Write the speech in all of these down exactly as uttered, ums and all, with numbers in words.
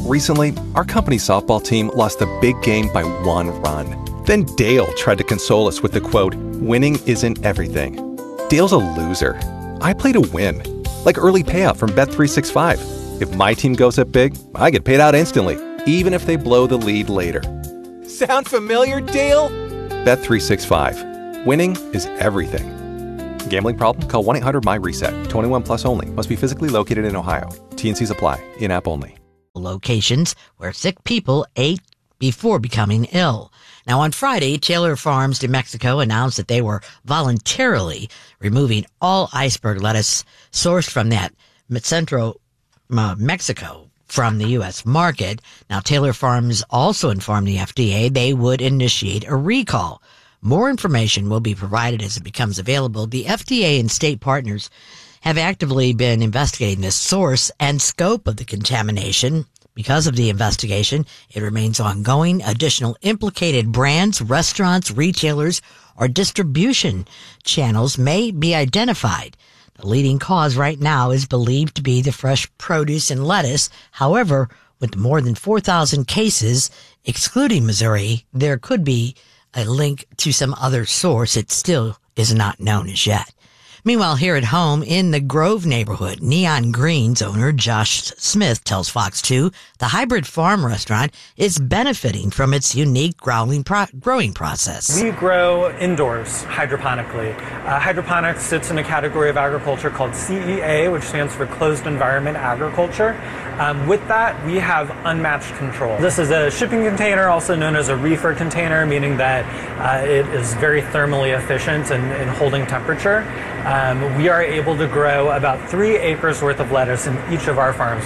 Recently, our company softball team lost a big game by one run. Then Dale tried to console us with the quote, "Winning isn't everything." Dale's a loser. I play to win. Like early payout from Bet three sixty-five. If my team goes up big, I get paid out instantly, even if they blow the lead later. Sound familiar, Dale? Bet three sixty-five. Winning is everything. Gambling problem? Call one eight hundred M Y RESET. twenty-one plus only. Must be physically located in Ohio. T and Cs apply. In-app only. Locations where sick people ate before becoming ill. Now, on Friday, Taylor Farms de Mexico announced that they were voluntarily removing all iceberg lettuce sourced from that Central uh, Mexico from the U S market. Now, Taylor Farms also informed the F D A they would initiate a recall. More information will be provided as it becomes available. The F D A and state partners have actively been investigating the source and scope of the contamination. Because of the investigation, it remains ongoing. Additional implicated brands, restaurants, retailers, or distribution channels may be identified. The leading cause right now is believed to be the fresh produce and lettuce. However, with more than four thousand cases, excluding Missouri, there could be a link to some other source. It still is not known as yet. Meanwhile, here at home in the Grove neighborhood, Neon Greens owner Josh Smith tells Fox two the hybrid farm restaurant is benefiting from its unique growing, pro- growing process. We grow indoors hydroponically. Uh, hydroponics sits in a category of agriculture called C E A, which stands for Closed Environment Agriculture. Um, with that, we have unmatched control. This is a shipping container, also known as a reefer container, meaning that uh, it is very thermally efficient in, in holding temperature. Um, we are able to grow about three acres worth of lettuce in each of our farms.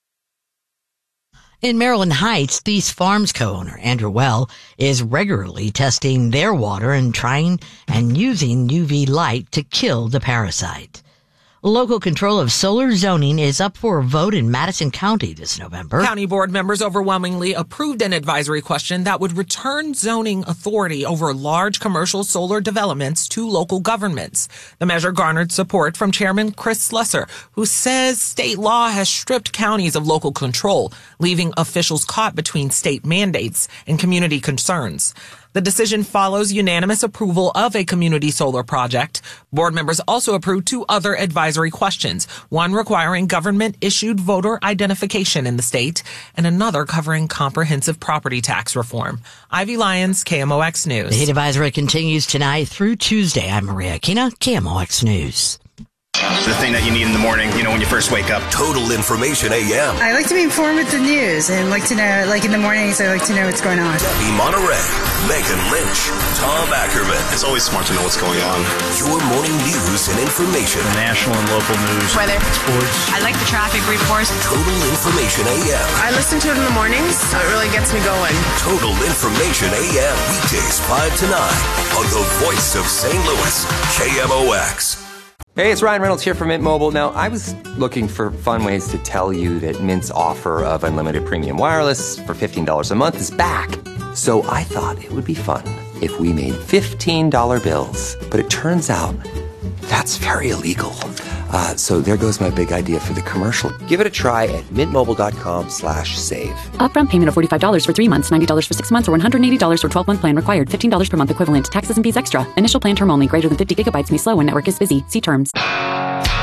In Maryland Heights, These Farms co-owner Andrew Well is regularly testing their water and trying and using U V light to kill the parasite. Local control of solar zoning is up for a vote in Madison County this November. County board members overwhelmingly approved an advisory question that would return zoning authority over large commercial solar developments to local governments. The measure garnered support from Chairman Chris Slesser, who says state law has stripped counties of local control, leaving officials caught between state mandates and community concerns. The decision follows unanimous approval of a community solar project. Board members also approved two other advisory questions, one requiring government-issued voter identification in the state, and another covering comprehensive property tax reform. Ivy Lyons, K M O X News. The heat advisory continues tonight through Tuesday. I'm Maria Aquina, K M O X News. The thing that you need in the morning, you know, when you first wake up. Total Information A M. I like to be informed with the news and like to know, like in the mornings, I like to know what's going on. Debbie Monterey, Megan Lynch, Tom Ackerman. It's always smart to know what's going on. Your morning news and information. The national and local news. Weather. Sports. I like the traffic reports. Total Information A M. I listen to it in the mornings, so it really gets me going. Total Information A M. Weekdays five to nine on the voice of Saint Louis, K M O X. Hey, it's Ryan Reynolds here from Mint Mobile. Now, I was looking for fun ways to tell you that Mint's offer of unlimited premium wireless for fifteen dollars a month is back. So I thought it would be fun if we made fifteen dollar bills. But it turns out that's very illegal. Uh, so there goes my big idea for the commercial. Give it a try at mintmobile.com slash save. Upfront payment of forty-five dollars for three months, ninety dollars for six months, or one hundred eighty dollars for twelve-month plan required. fifteen dollars per month equivalent. Taxes and fees extra. Initial plan term only. Greater than fifty gigabytes may slow when network is busy. See terms.